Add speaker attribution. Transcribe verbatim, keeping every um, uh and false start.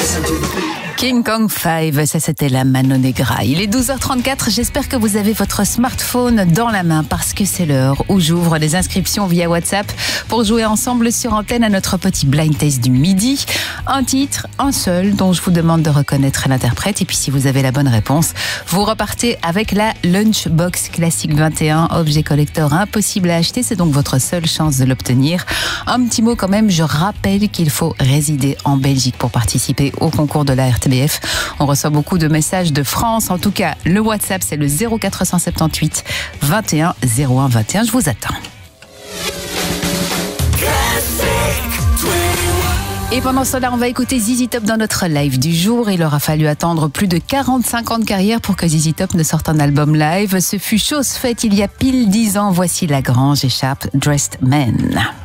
Speaker 1: King Kong cinq, ça c'était la Mano Negra. Il est douze heures trente-quatre, j'espère que vous avez votre smartphone dans la main parce que c'est l'heure où j'ouvre les inscriptions via WhatsApp pour jouer ensemble sur antenne à notre petit blind test du midi. Un titre, un seul, dont je vous demande de reconnaître l'interprète et puis si vous avez la bonne réponse, vous repartez avec la Lunchbox Classique vingt et un, objet collector impossible à acheter, c'est donc votre seule chance de l'obtenir. Un petit mot quand même, je rappelle qu'il faut résider en Belgique pour participer au concours de la R T B F. On reçoit beaucoup de messages de France. En tout cas, le WhatsApp, c'est le zéro quatre cent soixante-dix-huit vingt et un zéro un vingt et un. Je vous attends. Et pendant cela, on va écouter Z Z Top dans notre live du jour. Il aura fallu attendre plus de quarante-cinq ans de carrière pour que Z Z Top ne sorte un album live. Ce fut chose faite il y a pile dix ans. Voici Lagrange et Sharp Dressed Man.